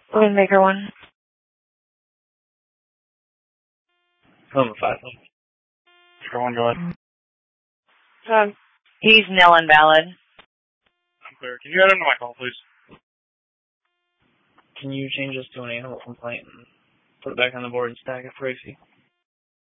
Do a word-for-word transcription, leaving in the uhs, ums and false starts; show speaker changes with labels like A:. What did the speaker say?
A: Maker one.
B: Home five. Maker one, go ahead.
A: Um, he's nil and valid.
B: I'm clear. Can you add him to my call, please? Can you change this to an animal complaint and put it back on the board and stack it for A C?